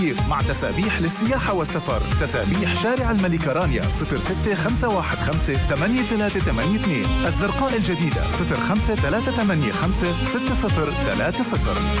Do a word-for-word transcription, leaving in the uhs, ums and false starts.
مع تسابيح للسياحة والسفر. تسابيح شارع الملكة رانيا صفر ستة خمسة واحد خمسة ثمانية ثلاثة ثمانية اثنين. الزرقاء الجديدة صفر خمسة ثلاثة ثمانية خمسة ستة صفر ثلاثة صفر.